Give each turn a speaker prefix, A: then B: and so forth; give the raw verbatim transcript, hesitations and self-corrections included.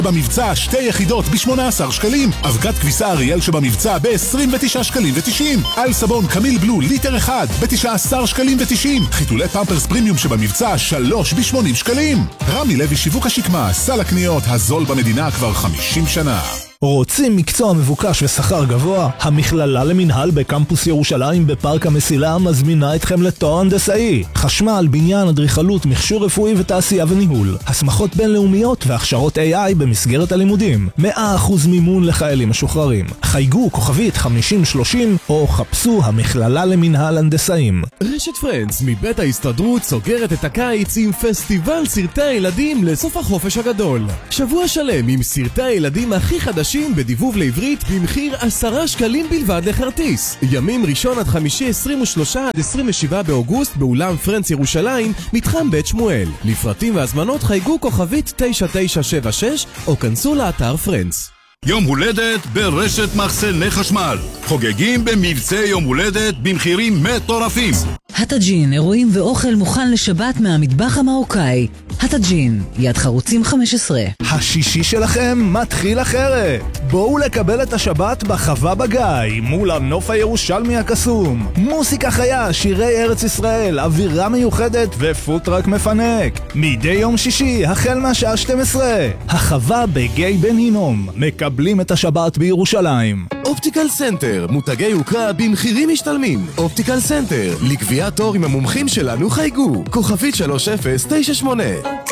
A: במבצע שתי יחידות ב-שמונה עשר שקלים. אבקת כביסה אריאל שבמבצע ב-עשרים ותשעה שקלים ו-תשעים. על סבון קמיל בלו ליטר אחד ב-תשעה עשר שקלים ו-תשעים. חיתולי פמפרס פרימיום שבמבצע שלוש ב-שמונים שקלים. רמי לוי שיווק השקמה, סל הקניות הזול במדינה כבר חמישים שנה.
B: רוצים מקצוע מבוקש ושכר גבוה? המכללה למנהל בקמפוס ירושלים בפארק המסילה מזמינה אתכם לתואר הנדסאי. חשמל, בניין, אדריכלות, מכשור רפואי ותעשייה וניהול. הסמכות בינלאומיות והכשרות איי איי במסגרת הלימודים. מאה אחוז מימון לחיילים משוחררים. חייגו כוכבית חמישים שלושים או חפשו המכללה למנהל הנדסאים.
C: רשת פרנדס מבית ההסתדרות סוגרת את הקיץ עם פסטיבל סרטי הילדים לסוף החופש הגדול. שבוע שלם עם סרטי הילדים הכי חדשים בדיבוב לעברית במחיר עשרה שקלים בלבד לכרטיס. ימים ראשון עד חמישי עשרים ושלושה עד עשרים ושבעה באוגוסט באולם פרנדס ירושלים, מתחם בית שמואל. לפרטים והזמנות חייגו כוכבית תשע תשע שבע שש או כנסו לאתר פרנדס.
D: יום הולדת ברשת מחסני חשמל. חוגגים במבצע יום הולדת במחירים מטורפים.
E: הטאג'ין, אירועים ואוכל מוכן לשבת מהמטבח המרוקאי. הטאג'ין, יד חרוצים חמש עשרה.
B: השישי שלכם מתחיל אחרת. בואו לקבל את השבת בחווה בגיא, מול הנוף הירושלמי הקסום. מוסיקה חיה, שירי ארץ ישראל, אווירה מיוחדת ופוטרק מפנק. מדי יום שישי, החל מהשעה שתים עשרה. החווה בגיא בן הינום. מקבלים את השבת בירושלים.
C: אופטיקל סנטר, מותגי יוקרה במחירים משתלמים. אופטיקל סנטר, לקביעת תור עם המומחים שלנו חייגו. כוכבית שלוש אפס תשע שמונה.